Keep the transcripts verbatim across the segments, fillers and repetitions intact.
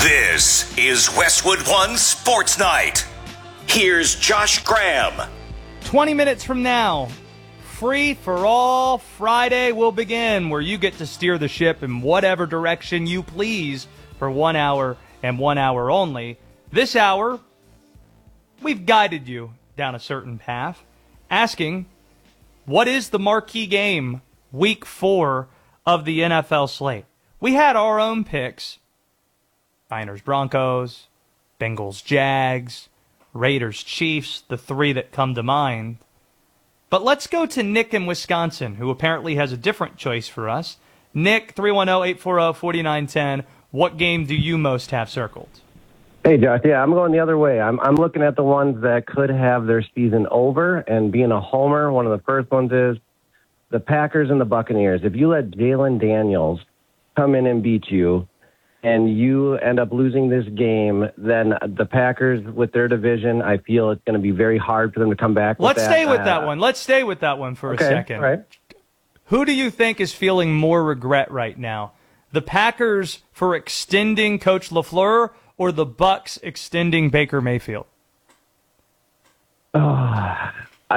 This is Westwood One Sports Night. Here's Josh Graham. twenty minutes from now, Free for All Friday will begin, where you get to steer the ship in whatever direction you please for one hour and one hour only. This hour, we've guided you down a certain path, asking, what is the marquee game week four of the N F L slate? We had our own picks. Niners, Broncos, Bengals, Jags, Raiders, Chiefs, the three that come to mind. But let's go to Nick in Wisconsin, who apparently has a different choice for us. Nick, three one zero, eight four zero, four nine one zero. What game do you most have circled? Hey, Josh. Yeah, I'm going the other way. I'm I'm looking at the ones that could have their season over, and being a homer, one of the first ones is the Packers and the Buccaneers. If you let Jalen Daniels come in and beat you, and you end up losing this game, then the Packers, with their division, I feel it's going to be very hard for them to come back. With Let's that. stay with uh, that one. Let's stay with that one for okay, a second. Right. Who do you think is feeling more regret right now? The Packers for extending Coach LaFleur or the Bucs extending Baker Mayfield? Oh, I,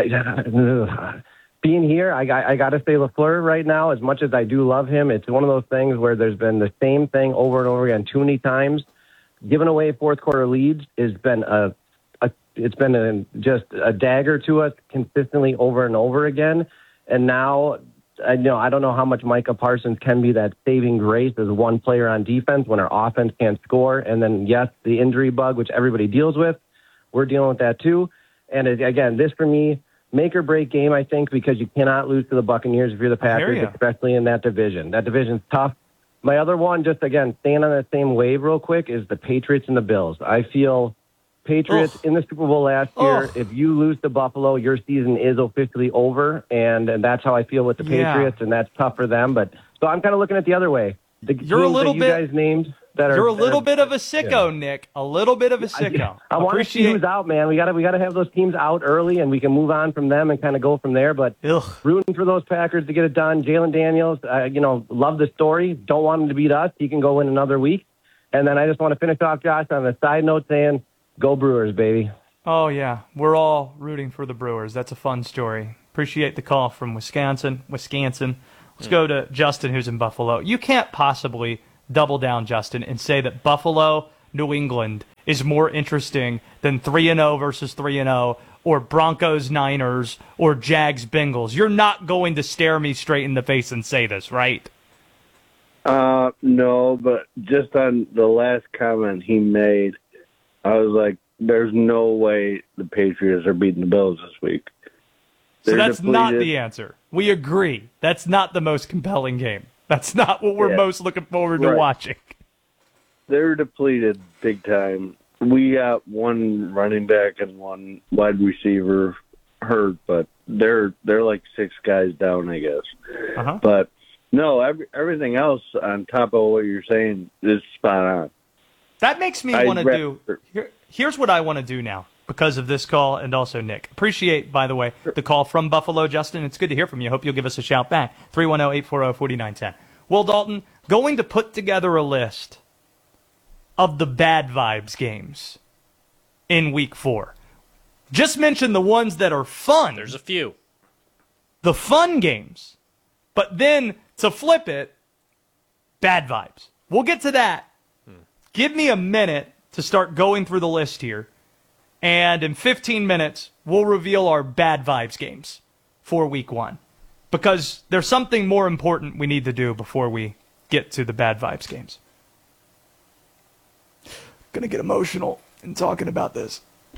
uh, being here, I, I got to say LaFleur right now, as much as I do love him, it's one of those things where there's been the same thing over and over again too many times. Giving away fourth quarter leads has been a, a it's been a, just a dagger to us consistently over and over again. And now, I know I don't know how much Micah Parsons can be that saving grace as one player on defense when our offense can't score. And then, yes, the injury bug, which everybody deals with, we're dealing with that too. And it, again, this for me, make or break game, I think, because you cannot lose to the Buccaneers if you're the Packers, especially in that division. That division's tough. My other one, just again, staying on that same wave real quick, is the Patriots and the Bills. I feel Patriots Ugh. in the Super Bowl last year, Ugh. if you lose to Buffalo, your season is officially over, and, and that's how I feel with the Yeah. Patriots, and that's tough for them. But so I'm kind of looking at the other way. The You're a teams little that you bit- guys named that are You're a little that bit of a sicko, yeah. Nick. A little bit of a sicko. I, I want to see who's out, man. We got to we got to have those teams out early, and we can move on from them and kind of go from there. But Ugh. rooting for those Packers to get it done. Jalen Daniels, uh, you know, love the story. Don't want him to beat us. He can go in another week. And then I just want to finish off, Josh, on a side note saying, go Brewers, baby. Oh, yeah. We're all rooting for the Brewers. That's a fun story. Appreciate the call from Wisconsin. Wisconsin. Let's go to Justin, who's in Buffalo. You can't possibly double down, Justin, and say that Buffalo, New England is more interesting than three and oh versus three and oh or Broncos, Niners, or Jags, Bengals. You're not going to stare me straight in the face and say this, right? Uh, no, but just on the last comment he made, I was like, there's no way the Patriots are beating the Bills this week. So They're that's not depleted. the answer. We agree. That's not the most compelling game. That's not what we're Yeah. most looking forward to Right. watching. They're depleted big time. We got one running back and one wide receiver hurt, but they're they're like six guys down, I guess. Uh-huh. But no, every, everything else on top of what you're saying is spot on. That makes me I'd want to rather- do here, here's what I want to do now because of this call and also Nick. Appreciate, by the way, the call from Buffalo, Justin. It's good to hear from you. Hope you'll give us a shout back. three one zero, eight four zero, four nine one zero. Will Dalton, going to put together a list of the bad vibes games in week four. Just mention the ones that are fun. There's a few. The fun games. But then to flip it, bad vibes. We'll get to that. Hmm. Give me a minute to start going through the list here. And in fifteen minutes, we'll reveal our bad vibes games for week one. Because there's something more important we need to do before we get to the bad vibes games. Gonna get emotional in talking about this.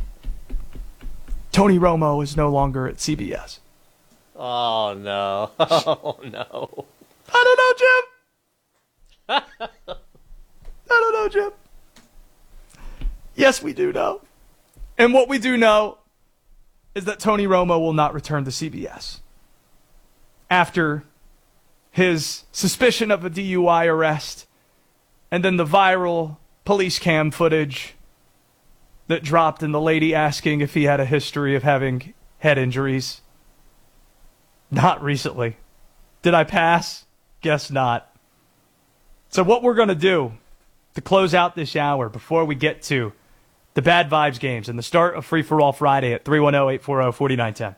Tony Romo is no longer at C B S. Oh, no. Oh, no. I don't know, Jim. I don't know, Jim. Yes, we do know. And what we do know is that Tony Romo will not return to C B S after his suspicion of a D U I arrest and then the viral police cam footage that dropped and the lady asking if he had a history of having head injuries. Not recently. Did I pass? Guess not. So what we're going to do to close out this hour before we get to the Bad Vibes games and the start of Free For All Friday at three one zero, eight four zero, four nine one zero.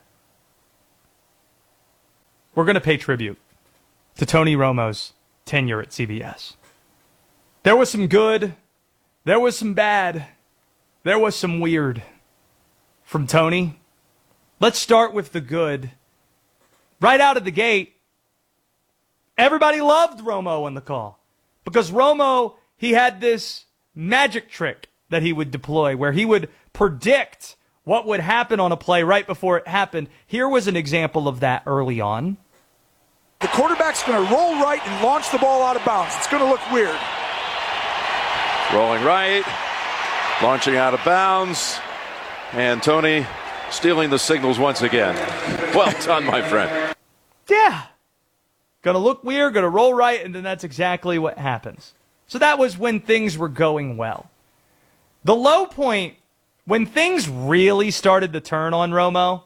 We're going to pay tribute to Tony Romo's tenure at C B S. There was some good, there was some bad, there was some weird from Tony. Let's start with the good. Right out of the gate, everybody loved Romo on the call because Romo, he had this magic trick that he would deploy where he would predict what would happen on a play right before it happened. Here was an example of that early on. The quarterback's going to roll right and launch the ball out of bounds. It's going to look weird. Rolling right, launching out of bounds, and Tony stealing the signals once again. Well done, my friend. Yeah. Gonna look weird, gonna roll right, and then that's exactly what happens. So that was when things were going well. The low point, when things really started to turn on Romo,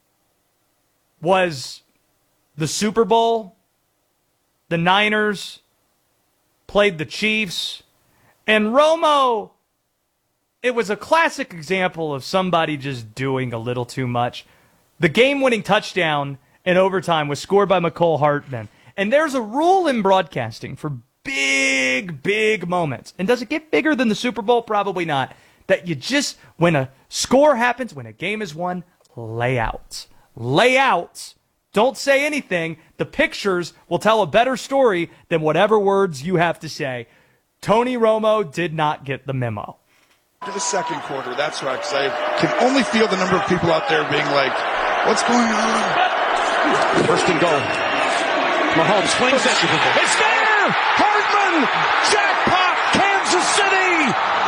was the Super Bowl. The Niners played the Chiefs. And Romo, it was a classic example of somebody just doing a little too much. The game-winning touchdown in overtime was scored by McCole Hartman. And there's a rule in broadcasting for big, big moments. And does it get bigger than the Super Bowl? Probably not. That you just, when a score happens, when a game is won, lay out. Lay out. Don't say anything. The pictures will tell a better story than whatever words you have to say. Tony Romo did not get the memo. To the second quarter, that's right, because I can only feel the number of people out there being like, what's going on? First and goal. Mahomes swings it. It's there! Hardman! Jackpot! Kansas City!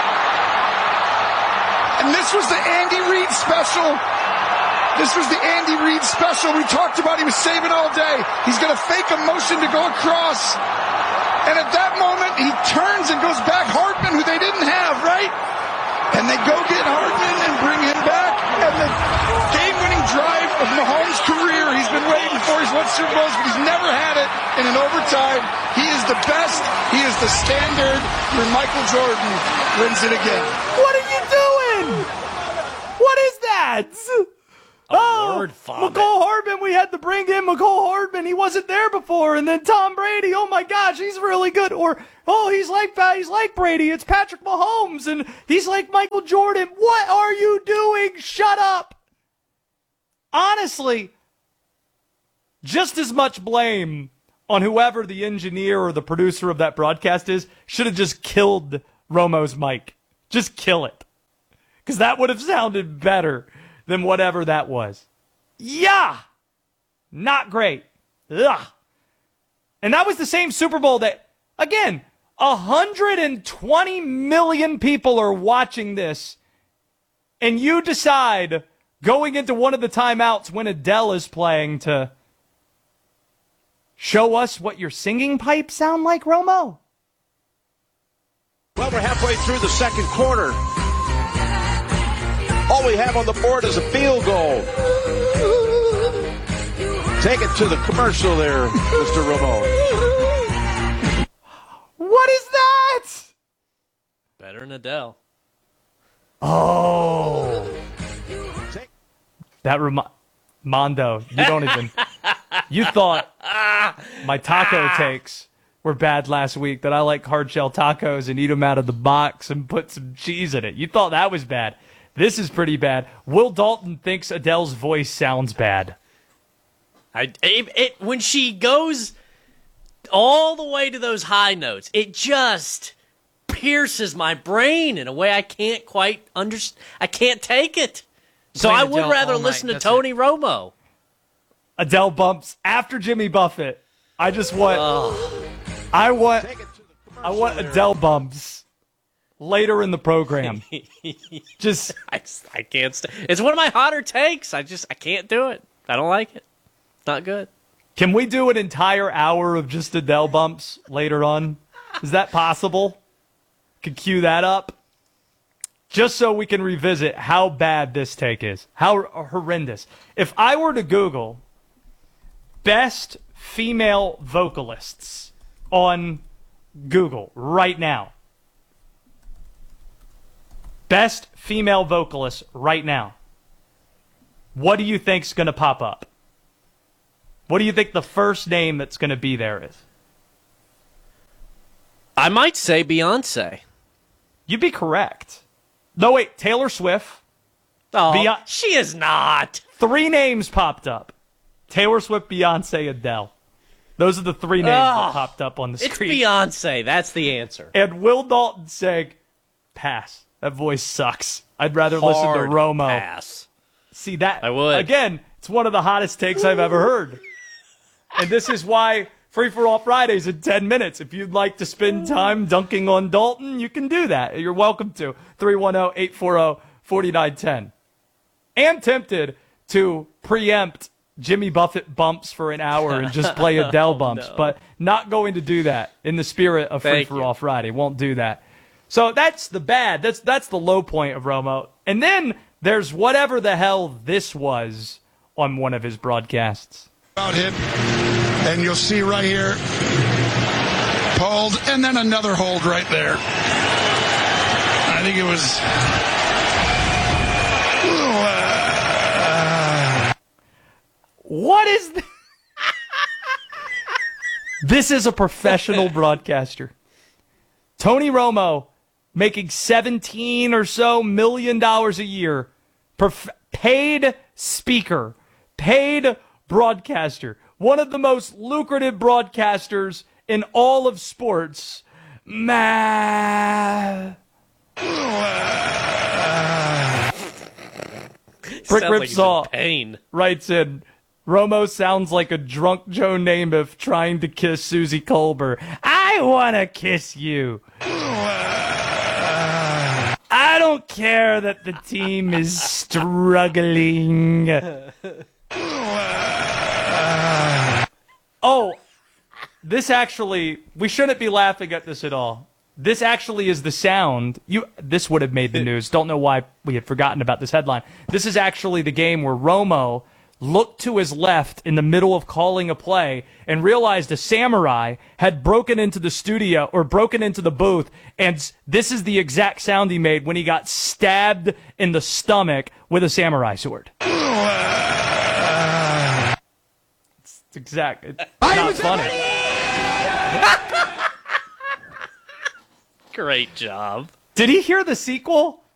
And this was the Andy Reid special. This was the Andy Reid special we talked about. He was saving all day. He's going to fake a motion to go across. And at that moment, he turns and goes back. Hardman, who they didn't have, right? And they go get Hardman and bring him back. And the game-winning drive of Mahomes' career, he's been waiting for. He's won Super Bowls, but he's never had it in an overtime. He is the best. He is the standard where Michael Jordan wins it again. What are you doing? What is that? Oh, word vomit. McCole Hardman, we had to bring in McCole Hardman. He wasn't there before. And then Tom Brady, oh my gosh, he's really good. Or, oh, he's like he's like Brady. It's Patrick Mahomes. And he's like Michael Jordan. What are you doing? Shut up. Honestly, just as much blame on whoever the engineer or the producer of that broadcast is should have just killed Romo's mic. Just kill it. Because that would have sounded better than whatever that was. Yeah! Not great. Ugh. And that was the same Super Bowl that, again, one hundred twenty million people are watching this, and you decide, going into one of the timeouts when Adele is playing, to show us what your singing pipes sound like, Romo? Well, we're halfway through the second quarter. All we have on the board is a field goal. Take it to the commercial there, Mister Romo. What is that? Better than Adele. Oh. That remi- Mondo, you don't even... You thought my taco takes were bad last week, that I like hard shell tacos and eat them out of the box and put some cheese in it. You thought that was bad. This is pretty bad. Will Dalton thinks Adele's voice sounds bad. I it, it when she goes all the way to those high notes, it just pierces my brain in a way I can't quite understand. I can't take it. So I would Adele rather all listen night. to That's Tony it. Romo. Adele bumps after Jimmy Buffett. I just want I want I want Adele bumps later in the program. Just I, I can't. St- it's one of my hotter takes. I just I can't do it. I don't like it. It's not good. Can we do an entire hour of just Adele bumps later on? Is that possible? Could cue that up? Just so we can revisit how bad this take is. How horrendous. If I were to Google best female vocalists on Google right now, Best female vocalist right now. What do you think's going to pop up? What do you think the first name that's going to be there is? I might say Beyonce. You'd be correct. No, wait, Taylor Swift. Oh, Beyonce. she is not. Three names popped up. Taylor Swift, Beyonce, Adele. Those are the three names Oh, that popped up on the It's screen. Beyonce. That's the answer. And Will Dalton saying, pass. That voice sucks. I'd rather listen to Hard Romo. pass. See that? I would. Again, it's one of the hottest takes I've ever heard. And this is why Free for All Fridays in ten minutes. If you'd like to spend time dunking on Dalton, you can do that. You're welcome to. three one zero, eight four zero, four nine one zero. Am tempted to preempt Jimmy Buffett bumps for an hour and just play Adele bumps, no. but not going to do that in the spirit of Free Thank for you. All Friday. Won't do that. So that's the bad. That's that's the low point of Romo. And then there's whatever the hell this was on one of his broadcasts. About hit, and you'll see right here, pulled, and then another hold right there. I think it was. Uh, What is this? This is a professional broadcaster. Tony Romo making seventeen or so million dollars a year. Prof- paid speaker. Paid broadcaster. One of the most lucrative broadcasters in all of sports. Ma. Brick Sounds Rip like he's Saw in pain. writes in, Romo sounds like a drunk Joe Namath trying to kiss Susie Colbert. I want to kiss you. I don't care that the team is struggling. Oh, this actually, we shouldn't be laughing at this at all. This actually is the sound. You. This would have made the news. Don't know why we had forgotten about this headline. This is actually the game where Romo looked to his left in the middle of calling a play and realized a samurai had broken into the studio or broken into the booth, and this is the exact sound he made when he got stabbed in the stomach with a samurai sword. It's exact. It's not funny. Great job. Did he hear the sequel?